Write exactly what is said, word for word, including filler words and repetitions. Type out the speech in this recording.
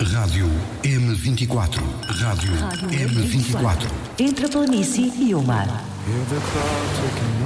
Rádio M vinte e quatro. Rádio, Rádio M vinte e quatro. Entre a planície e o mar. Hear the clock ticking